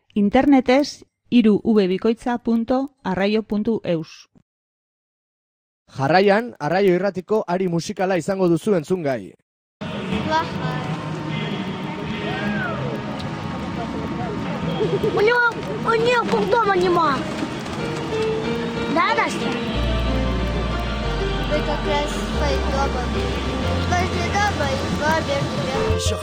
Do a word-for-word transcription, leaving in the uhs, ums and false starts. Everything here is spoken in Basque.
Internetez hiru v bikoitza puntu arraio puntu eus. Jarraian, Arraio Irratiko ari musikala izango duzu entzungai.